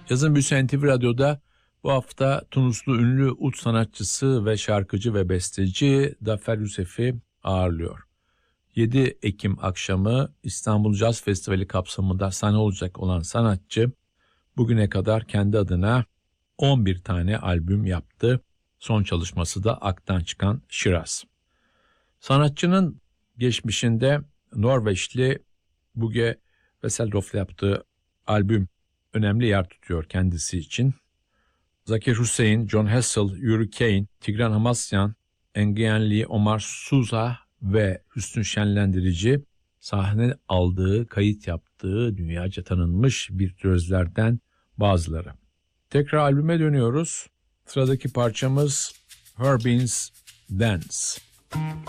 Yazın Büyüsen NTV Radyo'da bu hafta Tunuslu ünlü ut sanatçısı ve şarkıcı ve besteci Zafer Yusef'i ağırlıyor. 7 Ekim akşamı İstanbul Caz Festivali kapsamında sahne olacak olan sanatçı bugüne kadar kendi adına 11 tane albüm yaptı. Son çalışması da Ak'tan çıkan Şiraz. Sanatçının geçmişinde Norveçli Buge Wesseltoft'la yaptığı albüm önemli yer tutuyor kendisi için. Zakir Hüseyin, John Hassel, Yuri Kane, Tigran Hamasyan, Engin Lee, Omar Souza ve Hüsnü Şenlendirici sahne aldığı, kayıt yaptığı dünyaca tanınmış virtüözlerden bazıları. Tekrar albüme dönüyoruz. Sıradaki parçamız Her Beans Dance.